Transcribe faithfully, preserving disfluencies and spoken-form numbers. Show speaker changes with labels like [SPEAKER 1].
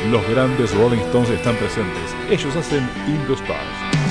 [SPEAKER 1] los grandes Rolling Stones están presentes. Ellos hacen In the Stars.